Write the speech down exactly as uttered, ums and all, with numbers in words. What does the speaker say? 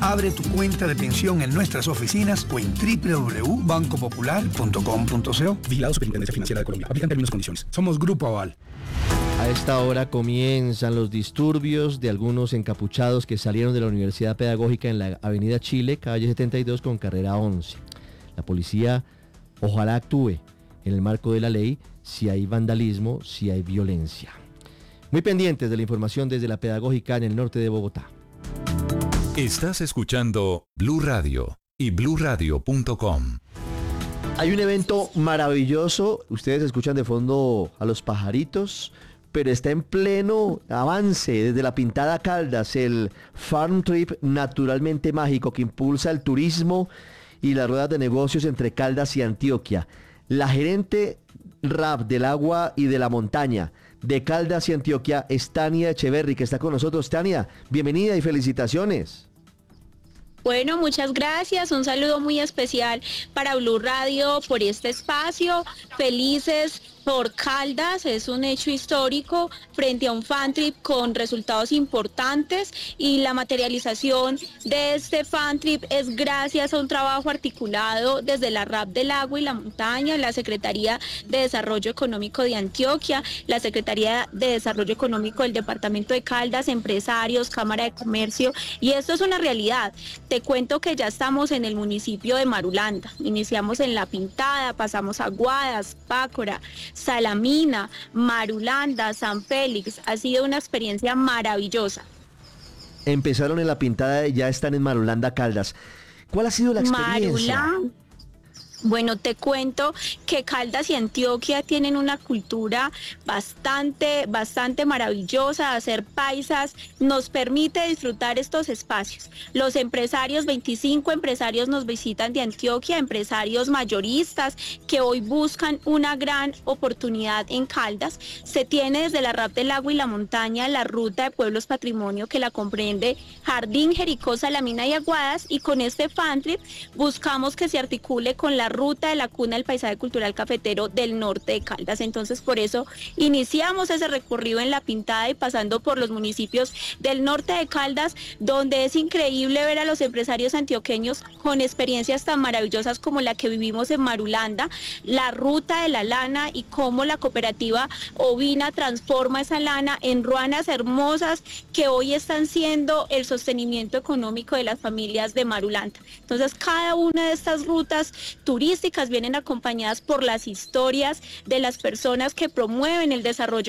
Abre tu cuenta de pensión en nuestras oficinas o en doble u doble u doble u punto banco popular punto com punto co. Vigilado Superintendencia Financiera de Colombia. Aplican términos y condiciones. Somos Grupo Aval. A esta hora comienzan los disturbios de algunos encapuchados que salieron de la Universidad Pedagógica en la Avenida Chile, calle setenta y dos con carrera once. La policía ojalá actúe en el marco de la ley si hay vandalismo, si hay violencia. Muy pendientes de la información desde la Pedagógica en el norte de Bogotá. Estás escuchando Blue Radio y blue radio punto com. Hay un evento maravilloso, ustedes escuchan de fondo a los pajaritos, pero está en pleno avance desde la Pintada Caldas, el Farm Trip naturalmente mágico que impulsa el turismo y las ruedas de negocios entre Caldas y Antioquia. La gerente R A P del agua y de la montaña de Caldas y Antioquia es Tania Echeverry, que está con nosotros. Tania, bienvenida y felicitaciones. Bueno, muchas gracias. Un saludo muy especial para Blue Radio por este espacio. Felices por Caldas, es un hecho histórico frente a un fan trip con resultados importantes y la materialización de este fan trip es gracias a un trabajo articulado desde la R A P del agua y la montaña, la Secretaría de Desarrollo Económico de Antioquia, la Secretaría de Desarrollo Económico del Departamento de Caldas, empresarios, Cámara de Comercio, y esto es una realidad. Te cuento que ya estamos en el municipio de Marulanda, iniciamos en La Pintada, pasamos a Guadas, Pácora, Salamina, Marulanda, San Félix. Ha sido una experiencia maravillosa. Empezaron en La Pintada y ya están en Marulanda, Caldas. ¿Cuál ha sido la experiencia? Marulanda. Bueno, te cuento que Caldas y Antioquia tienen una cultura bastante, bastante maravillosa. Hacer paisas nos permite disfrutar estos espacios. Los empresarios, veinticinco empresarios nos visitan de Antioquia, empresarios mayoristas que hoy buscan una gran oportunidad en Caldas. Se tiene desde la R A P del agua y la montaña la ruta de pueblos patrimonio que la comprende Jardín, Jericó, Salamina y Aguadas, y con este fan trip buscamos que se articule con la ruta de la cuna del paisaje cultural cafetero del norte de Caldas. Entonces, por eso iniciamos ese recorrido en La Pintada y pasando por los municipios del norte de Caldas, donde es increíble ver a los empresarios antioqueños con experiencias tan maravillosas como la que vivimos en Marulanda, la ruta de la lana y cómo la cooperativa ovina transforma esa lana en ruanas hermosas que hoy están siendo el sostenimiento económico de las familias de Marulanda. Entonces, cada una de estas rutas turísticas vienen acompañadas por las historias de las personas que promueven el desarrollo